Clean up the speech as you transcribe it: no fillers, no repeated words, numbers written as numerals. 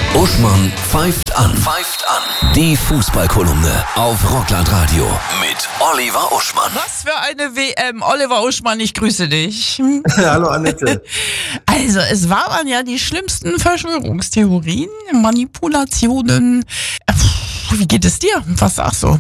Uschmann pfeift an. Die Fußballkolumne auf Rockland Radio mit Oliver Uschmann. Was für eine WM. Oliver Uschmann, ich grüße dich. Hallo Annette. Also, es waren ja die schlimmsten Verschwörungstheorien, Manipulationen. Wie geht es dir? Was sagst du?